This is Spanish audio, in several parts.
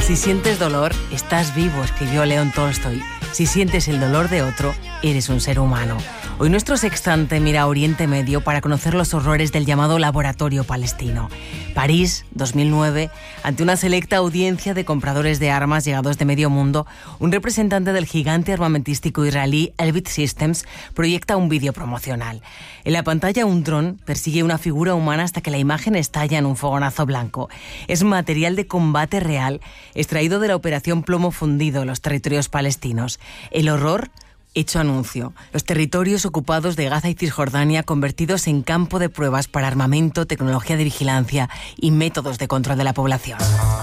Si sientes dolor, estás vivo, escribió León Tolstoy. Si sientes el dolor de otro, eres un ser humano. Hoy nuestro sextante mira a Oriente Medio para conocer los horrores del llamado laboratorio palestino. París, 2009, ante una selecta audiencia de compradores de armas llegados de medio mundo, un representante del gigante armamentístico israelí Elbit Systems proyecta un vídeo promocional. En la pantalla un dron persigue una figura humana hasta que la imagen estalla en un fogonazo blanco. Es material de combate real, extraído de la operación Plomo Fundido en los territorios palestinos. El horror hecho anuncio. Los territorios ocupados de Gaza y Cisjordania convertidos en campo de pruebas para armamento, tecnología de vigilancia y métodos de control de la población.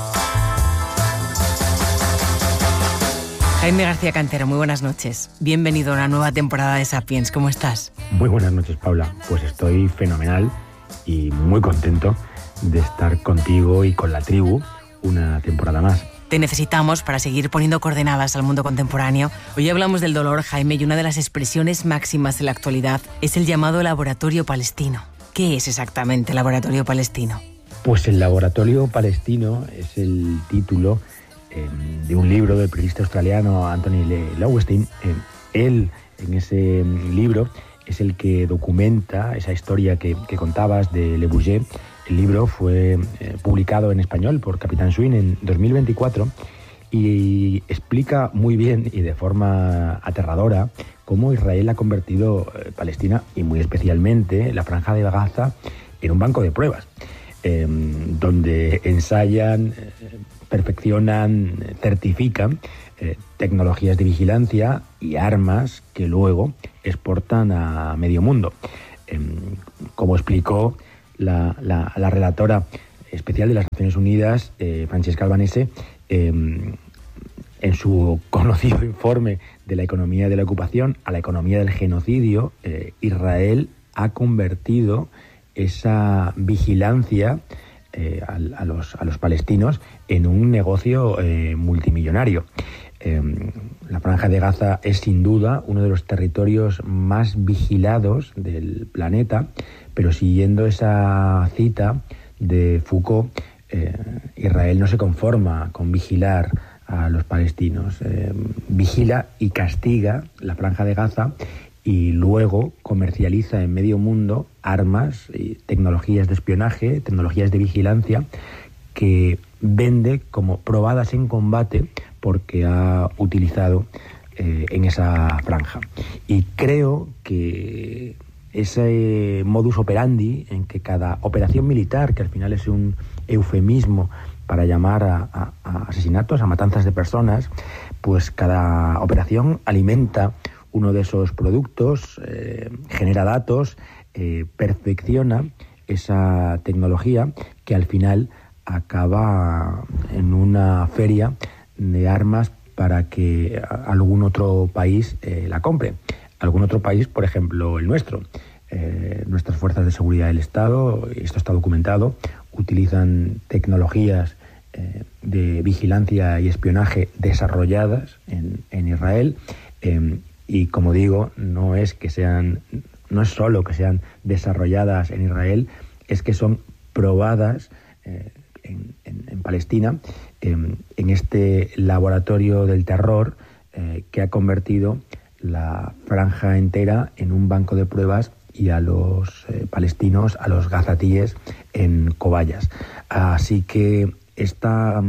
Jaime García Cantero, muy buenas noches. Bienvenido a una nueva temporada de Sapiens. ¿Cómo estás? Muy buenas noches, Paula. Pues estoy fenomenal y muy contento de estar contigo y con la tribu una temporada más. Te necesitamos para seguir poniendo coordenadas al mundo contemporáneo. Hoy hablamos del dolor, Jaime, y una de las expresiones máximas de la actualidad es el llamado laboratorio palestino. ¿Qué es exactamente el laboratorio palestino? Pues el laboratorio palestino es el título de un libro del periodista australiano Anthony Lowenstein. Él, en ese libro, es el que documenta esa historia que contabas de Le Bourget. El libro fue publicado en español por Capitán Swing en 2024 y explica muy bien y de forma aterradora cómo Israel ha convertido Palestina y muy especialmente la Franja de Gaza en un banco de pruebas, donde ensayan, perfeccionan, certifican tecnologías de vigilancia y armas que luego exportan a medio mundo. Como explicó la relatora especial de las Naciones Unidas, Francesca Albanese, en su conocido informe de la economía de la ocupación a la economía del genocidio, Israel ha convertido esa vigilancia a los palestinos en un negocio multimillonario. La Franja de Gaza es sin duda uno de los territorios más vigilados del planeta, pero siguiendo esa cita de Foucault, Israel no se conforma con vigilar a los palestinos, vigila y castiga la Franja de Gaza y luego comercializa en medio mundo armas y tecnologías de espionaje, tecnologías de vigilancia que vende como probadas en combate porque ha utilizado en esa franja. Y creo que ese modus operandi en que cada operación militar, que al final es un eufemismo para llamar a asesinatos, a matanzas de personas, pues cada operación alimenta uno de esos productos, genera datos, perfecciona esa tecnología que al final acaba en una feria de armas para que algún otro país la compre. Algún otro país, por ejemplo, el nuestro. Nuestras fuerzas de seguridad del Estado, esto está documentado, utilizan tecnologías de vigilancia y espionaje desarrolladas en Israel. Y como digo, no es solo que sean desarrolladas en Israel, es que son probadas en Palestina, en este laboratorio del terror que ha convertido la franja entera en un banco de pruebas y a los palestinos, a los gazatíes, en cobayas. Así que esta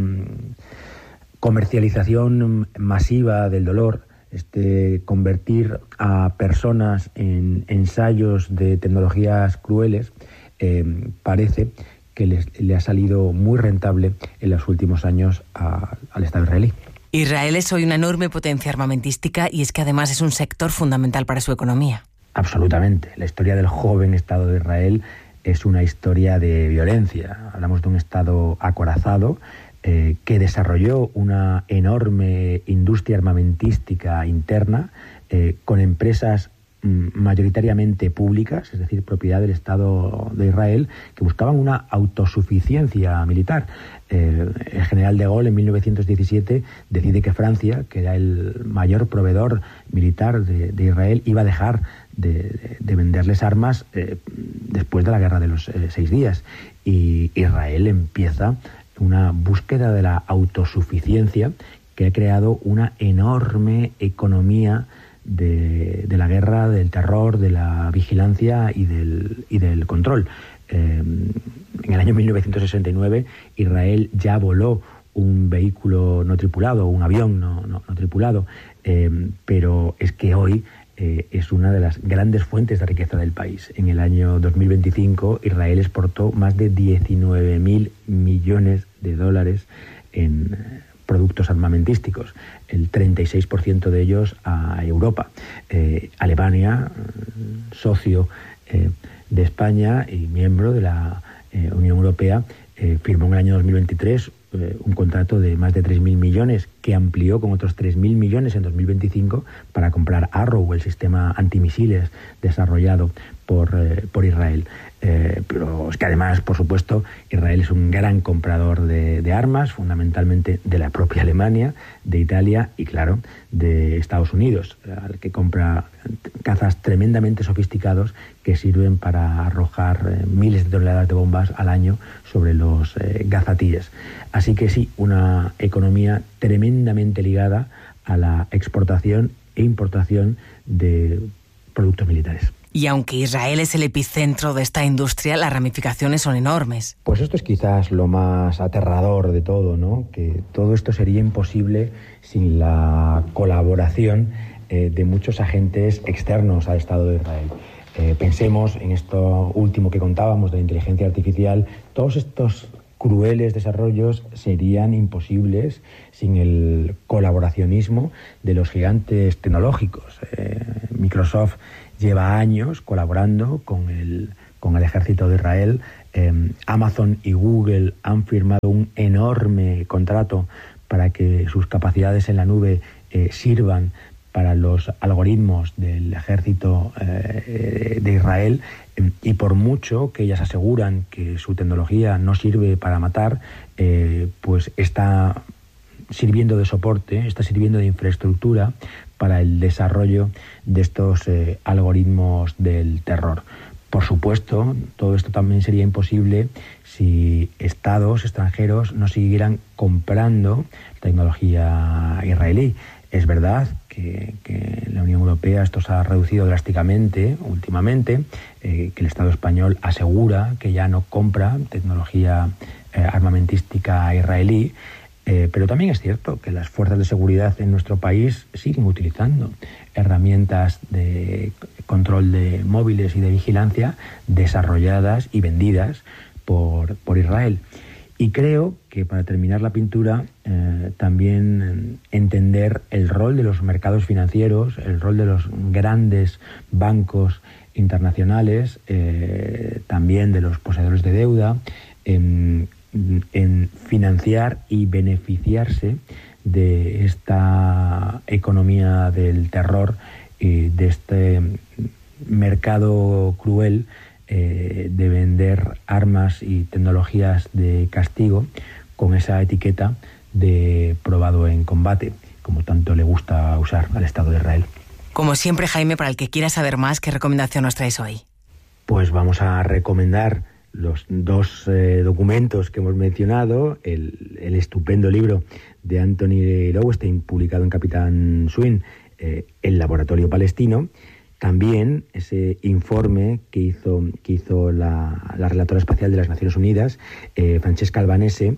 comercialización masiva del dolor, convertir a personas en ensayos de tecnologías crueles, parece que le ha salido muy rentable en los últimos años al Estado israelí. Israel es hoy una enorme potencia armamentística y es que además es un sector fundamental para su economía. Absolutamente. La historia del joven Estado de Israel es una historia de violencia. Hablamos de un Estado acorazado que desarrolló una enorme industria armamentística interna con empresas mayoritariamente públicas, es decir, propiedad del Estado de Israel, que buscaban una autosuficiencia militar. El general de Gaulle en 1917 decide que Francia, que era el mayor proveedor militar de Israel, iba a dejar de venderles armas después de la guerra de los 6 días. Y Israel empieza una búsqueda de la autosuficiencia que ha creado una enorme economía de la guerra, del terror, de la vigilancia y del control. En el año 1969 Israel ya voló un vehículo no tripulado, un avión no tripulado, pero es que hoy es una de las grandes fuentes de riqueza del país. En el año 2025 Israel exportó más de 19.000 millones de dólares en productos armamentísticos, el 36% de ellos a Europa. Alemania, socio de España y miembro de la Unión Europea, firmó en el año 2023 un contrato de más de 3.000 millones que amplió con otros 3.000 millones en 2025 para comprar Arrow, el sistema antimisiles desarrollado por Israel. Pero es que además, por supuesto, Israel es un gran comprador de armas, fundamentalmente de la propia Alemania, de Italia y, claro, de Estados Unidos, al que compra cazas tremendamente sofisticados que sirven para arrojar miles de toneladas de bombas al año sobre los gazatíes. Así que sí, una economía tremendamente ligada a la exportación e importación de productos militares. Y aunque Israel es el epicentro de esta industria, las ramificaciones son enormes. Pues esto es quizás lo más aterrador de todo, ¿no? Que todo esto sería imposible sin la colaboración de muchos agentes externos al Estado de Israel. Pensemos en esto último que contábamos de la inteligencia artificial. Todos estos crueles desarrollos serían imposibles sin el colaboracionismo de los gigantes tecnológicos. Microsoft lleva años colaborando con el ejército de Israel. Amazon y Google han firmado un enorme contrato para que sus capacidades en la nube sirvan para los algoritmos del ejército de Israel, y por mucho que ellas aseguran que su tecnología no sirve para matar, pues está sirviendo de soporte, está sirviendo de infraestructura para el desarrollo de estos algoritmos del terror. Por supuesto, todo esto también sería imposible si estados extranjeros no siguieran comprando tecnología israelí. Es verdad que en la Unión Europea esto se ha reducido drásticamente últimamente, que el Estado español asegura que ya no compra tecnología armamentística israelí, pero también es cierto que las fuerzas de seguridad en nuestro país siguen utilizando herramientas de control de móviles y de vigilancia desarrolladas y vendidas por Israel. Y creo que para terminar la pintura, también entender el rol de los mercados financieros, el rol de los grandes bancos internacionales, también de los poseedores de deuda, en financiar y beneficiarse de esta economía del terror y de este mercado cruel de vender armas y tecnologías de castigo con esa etiqueta de probado en combate, como tanto le gusta usar al Estado de Israel. Como siempre, Jaime, para el que quiera saber más, ¿qué recomendación nos traes hoy? Pues vamos a recomendar los dos documentos que hemos mencionado, el estupendo libro de Anthony Lowenstein, publicado en Capitán Swing, El Laboratorio Palestino. También ese informe que hizo la relatora especial de las Naciones Unidas, Francesca Albanese.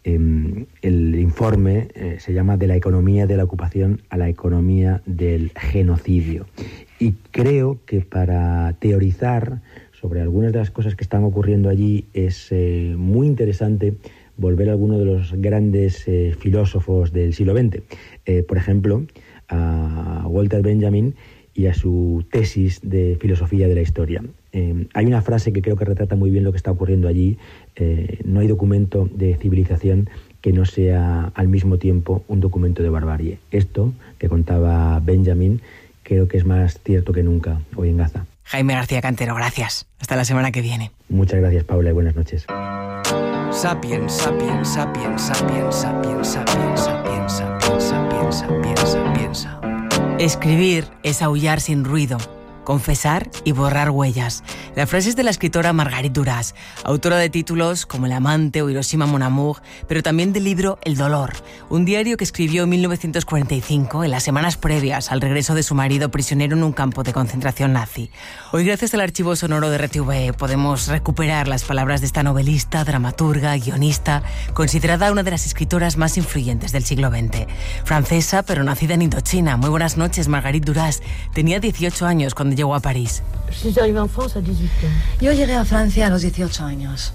El informe se llama De la economía de la ocupación a la economía del genocidio. Y creo que para teorizar sobre algunas de las cosas que están ocurriendo allí es muy interesante volver a alguno de los grandes filósofos del siglo XX. Por ejemplo, a Walter Benjamin y a su tesis de filosofía de la historia. Hay una frase que creo que retrata muy bien lo que está ocurriendo allí. No hay documento de civilización que no sea al mismo tiempo un documento de barbarie. Esto que contaba Benjamin creo que es más cierto que nunca hoy en Gaza. Jaime García Cantero, gracias. Hasta la semana que viene. Muchas gracias, Paula, y buenas noches. Sapiens, sapiens, sapiens, sapiens, sapiens, sapiens, sapiens, sapiens, sapiens, sapiens, sapiens. Escribir es aullar sin ruido, confesar y borrar huellas. La frase es de la escritora Marguerite Duras, autora de títulos como El amante o Hiroshima Mon Amour, pero también del libro El dolor, un diario que escribió en 1945, en las semanas previas al regreso de su marido prisionero en un campo de concentración nazi. Hoy, gracias al archivo sonoro de RTV, podemos recuperar las palabras de esta novelista, dramaturga, guionista, considerada una de las escritoras más influyentes del siglo XX. Francesa, pero nacida en Indochina. Muy buenas noches, Marguerite Duras. Tenía 18 años cuando llegó a París. Yo llegué a Francia a los 18 años.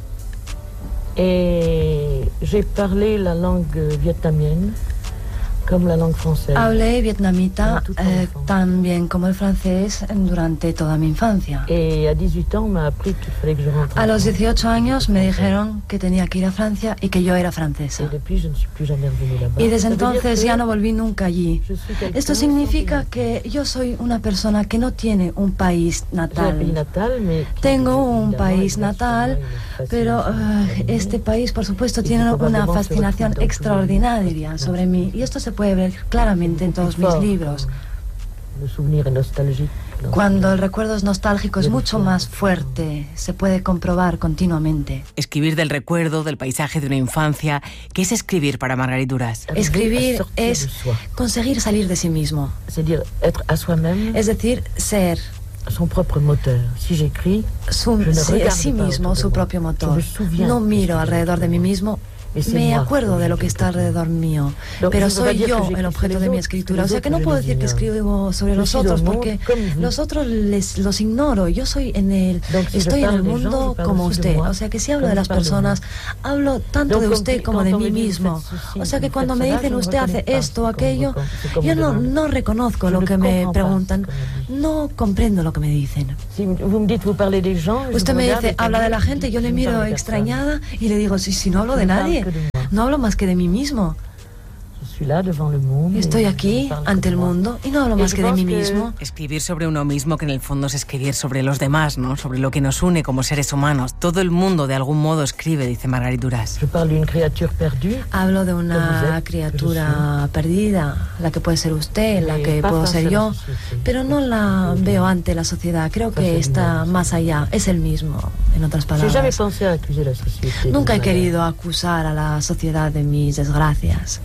Et j'ai parlé la langue vietnamienne comme la langue française. Hablé vietnamita tan bien como el francés durante toda mi infancia. Et à 18 ans, on m'a appris qu'il fallait que je rentre. A los 18 años me dijeron que tenía que ir a Francia y que yo era francesa. Et depuis, je ne suis plus jamais revenue là-bas. Y desde entonces ya no volví nunca allí. Esto significa que yo soy una persona que no tiene un país natal. Tengo un país natal, pero este país, por supuesto, tiene una fascinación extraordinaria sobre mí. Y esto se puede ver claramente en todos mis libros. Cuando el recuerdo es nostálgico es mucho más fuerte, se puede comprobar continuamente. Escribir del recuerdo, del paisaje de una infancia. ¿Qué es escribir para Marguerite Duras? Escribir es conseguir salir de sí mismo. Es decir, ser son propre moteur. Si j'écris, sí mismo, su propio motor. No miro alrededor de mí mismo. Me acuerdo de lo que está alrededor mío, pero soy yo el objeto de mi escritura. O sea que no puedo decir que escribo sobre los otros, porque los otros los ignoro. Yo estoy en el mundo como usted. O sea que si hablo de las personas, hablo tanto de usted como de mí mismo. O sea que cuando me dicen usted hace esto o aquello, yo no reconozco lo que me preguntan. No comprendo lo que me dicen. Usted me dice, habla de la gente, yo le miro extrañada y le digo, si no hablo de nadie. No hablo más que de mí mismo. Estoy aquí, ante el mundo, y no hablo más que de mí mismo. Escribir sobre uno mismo, que en el fondo es escribir sobre los demás, ¿no? Sobre lo que nos une como seres humanos. Todo el mundo de algún modo escribe, dice Marguerite Duras. Hablo de una criatura perdida, la que puede ser usted, la que puedo ser yo, pero no la veo ante la sociedad. Creo que está más allá, es el mismo, en otras palabras. Nunca he querido acusar a la sociedad de mis desgracias.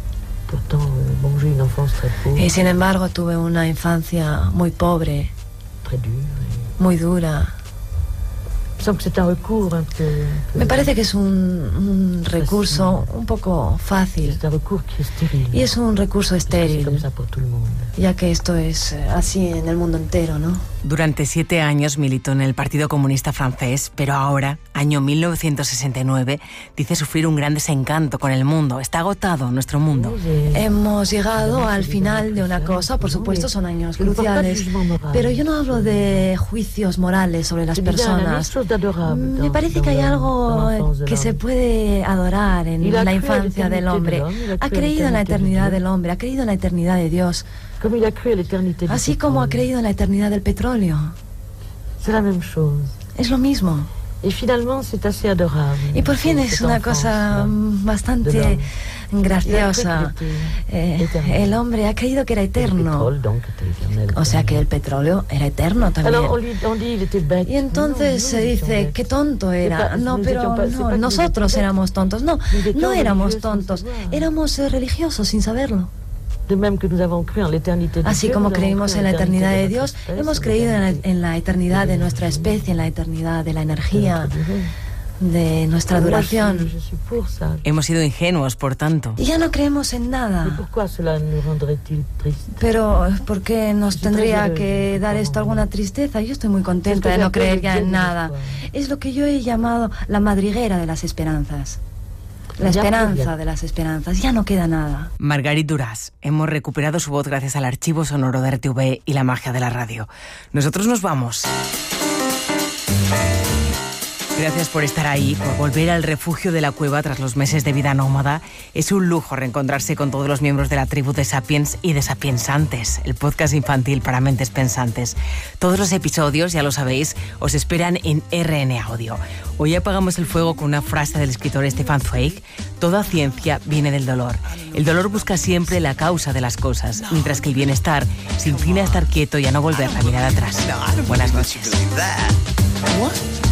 Y sin embargo tuve una infancia muy pobre, muy dura. Me parece que es un recurso un poco fácil y es un recurso estéril, ya que esto es así en el mundo entero, ¿no? Durante 7 años militó en el Partido Comunista Francés, pero ahora, año 1969, dice sufrir un gran desencanto con el mundo. Está agotado nuestro mundo. Hemos llegado al final de una cosa, por supuesto son años cruciales, pero yo no hablo de juicios morales sobre las personas. Me parece que hay algo que se puede adorar en la infancia del hombre. Ha creído en la eternidad del hombre, ha creído en la eternidad de Dios. Así como ha creído en la eternidad del petróleo. Es lo mismo. Y por fin es una cosa bastante graciosa. El hombre ha creído que era eterno. O sea que el petróleo era eterno también. Y entonces se dice, qué tonto era. No, pero no, nosotros éramos tontos. No éramos tontos. Éramos religiosos sin saberlo. Así como creímos en la eternidad de Dios, hemos creído en la eternidad de nuestra especie, en la eternidad de la energía, de nuestra duración. Hemos sido ingenuos, por tanto. Y ya no creemos en nada. Pero, ¿por qué nos tendría que dar esto alguna tristeza? Yo estoy muy contenta de no creer ya en nada. Es lo que yo he llamado la madriguera de las esperanzas. La esperanza de las esperanzas. Ya no queda nada. Marguerite Duras. Hemos recuperado su voz gracias al archivo sonoro de RTV y la magia de la radio. Nosotros nos vamos. Gracias por estar ahí, por volver al refugio de la cueva tras los meses de vida nómada. Es un lujo reencontrarse con todos los miembros de la tribu de Sapiens y de Sapiensantes, el podcast infantil para mentes pensantes. Todos los episodios, ya lo sabéis, os esperan en RN Audio. Hoy apagamos el fuego con una frase del escritor Stefan Zweig: toda ciencia viene del dolor. El dolor busca siempre la causa de las cosas, mientras que el bienestar se inclina a estar quieto y a no volver la mirada atrás. Buenas noches. What?